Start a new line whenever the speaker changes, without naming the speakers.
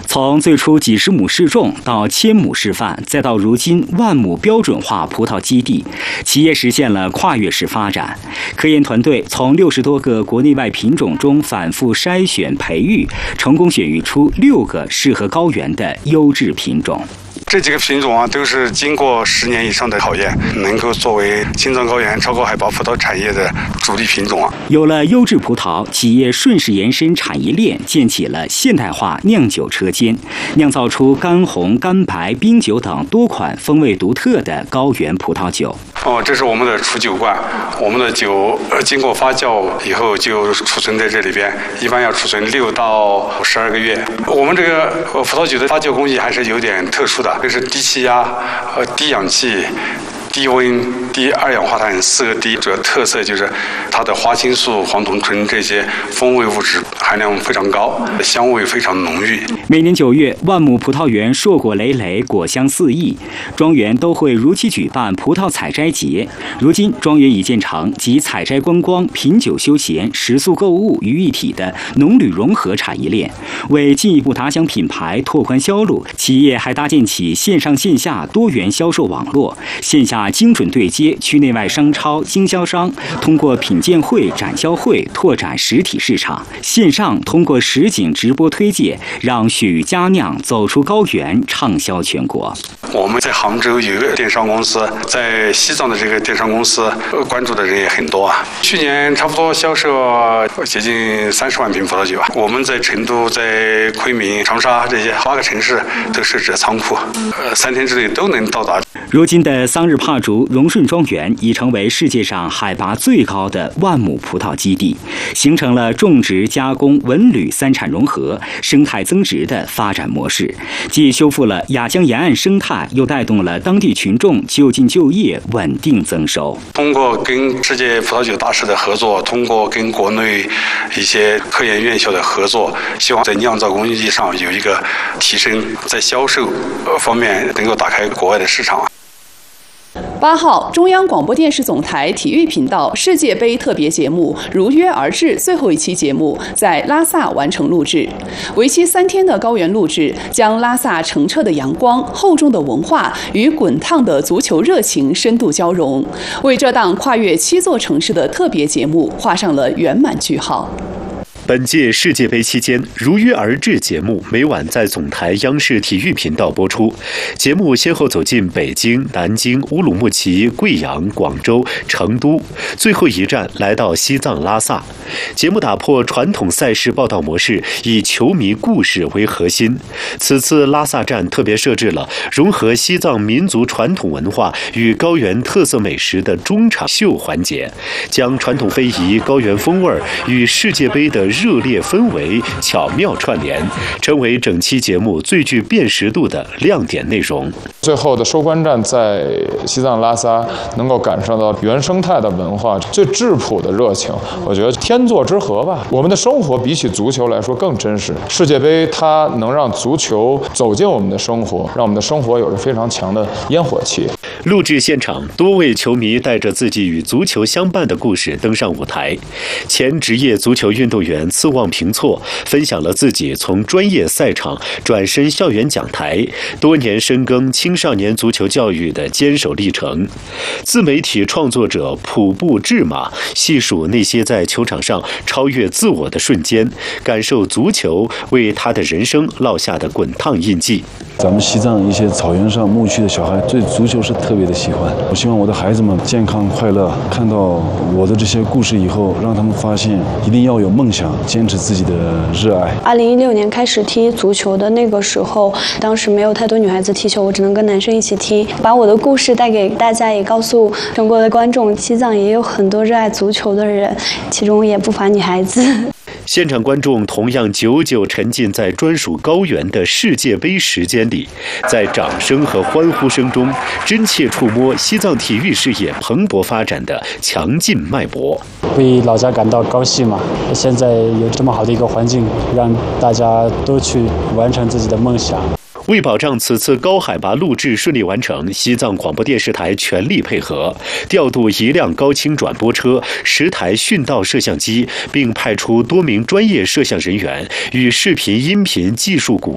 从最初几十亩试种到1000亩示范，再到如今万亩标准化葡萄基地，企业实现了跨越式发展。科研团队从60多个国内外品种中反复筛选培育，成功选育出6个适合高原的优质品种。
这几个品种啊，都是经过10年以上的考验，能够作为青藏高原超高海拔葡萄产业的主力品种啊。
有了优质葡萄，企业顺势延伸产业链，建起了现代化酿酒车间，酿造出干红、干白、冰酒等多款风味独特的高原葡萄酒。
这是我们的储酒罐，我们的酒经过发酵以后就储存在这里边，一般要储存6到12个月。我们这个葡萄酒的发酵工艺还是有点特殊的，就是低气压、低氧气、低温、低二氧化碳4个低，主要特色就是它的花青素、黄酮醇这些风味物质含量非常高，香味非常浓郁。
每年9月，万亩葡萄园硕果累累，果香四溢，庄园都会如期举办葡萄采摘节。如今，庄园已建成集采摘观光、品酒休闲、食宿购物于一体的农旅融合产业链。为进一步打响品牌、拓宽销路，企业还搭建起线上线下多元销售网络，线下精准对接区内外商超、经销商，通过品鉴会、展销会拓展实体市场；线上通过实景直播推介，让雪域佳酿走出高原，畅销全国。
我们在杭州有一个电商公司，在西藏的这个电商公司关注的人也很多啊。去年差不多销售接近30万瓶葡萄酒啊。我们在成都、在昆明、长沙这些8个城市都设置了仓库，3天之内都能到达。
如今的桑日帕竹荣顺庄园已成为世界上海拔最高的万亩葡萄基地，形成了种植、加工、文旅3产融合、生态增值的发展模式，既修复了雅江沿岸生态，又带动了当地群众就近就业，稳定增收。
通过跟世界葡萄酒大师的合作，通过跟国内一些科研院校的合作，希望在酿造工艺上有一个提升，在销售方面能够打开国外的市场。
8号，中央广播电视总台体育频道世界杯特别节目《如约而至》最后一期节目在拉萨完成录制。为期3天的高原录制，将拉萨澄澈的阳光、厚重的文化与滚烫的足球热情深度交融，为这档跨越7座城市的特别节目画上了圆满句号。
本届世界杯期间，《如约而至》节目每晚在总台央视体育频道播出。节目先后走进北京、南京、乌鲁木齐、贵阳、广州、成都，最后一站来到西藏拉萨。节目打破传统赛事报道模式，以球迷故事为核心。此次拉萨站特别设置了融合西藏民族传统文化与高原特色美食的中场秀环节，将传统非遗、高原风味与世界杯的热烈氛围巧妙串联，成为整期节目最具辨识度的亮点内容。
最后的收官站在西藏拉萨，能够感受到原生态的文化、最质朴的热情，我觉得天作之合吧。我们的生活比起足球来说更真实，世界杯它能让足球走进我们的生活，让我们的生活有着非常强的烟火气。
录制现场，多位球迷带着自己与足球相伴的故事登上舞台。前职业足球运动员次旺平措分享了自己从专业赛场转身校园讲台，多年深耕青少年足球教育的坚守历程。自媒体创作者普布智马细数那些在球场上超越自我的瞬间，感受足球为他的人生烙下的滚烫印记。
咱们西藏一些草原上牧区的小孩对足球是特别的喜欢，我希望我的孩子们健康快乐，看到我的这些故事以后，让他们发现一定要有梦想，坚持自己的热爱。
2016年开始踢足球的那个时候，当时没有太多女孩子踢球，我只能跟男生一起踢，把我的故事带给大家，也告诉全国的观众，西藏也有很多热爱足球的人，其中也不乏女孩子。
现场观众同样久久沉浸在专属高原的世界杯时间里，在掌声和欢呼声中，真切触摸西藏体育事业蓬勃发展的强劲脉搏。
为老家感到高兴嘛，现在有这么好的一个环境，让大家都去完成自己的梦想。
为保障此次高海拔录制顺利完成，西藏广播电视台全力配合，调度1辆高清转播车、10台训道摄像机，并派出多名专业摄像人员与视频、音频技术骨